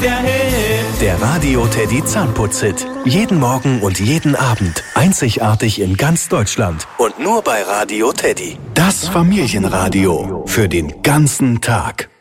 der Hit. Der Radio Teddy Zahnputz-Hit. Jeden Morgen und jeden Abend. Einzigartig in ganz Deutschland. Und nur bei Radio Teddy. Das Familienradio. Für den ganzen Tag.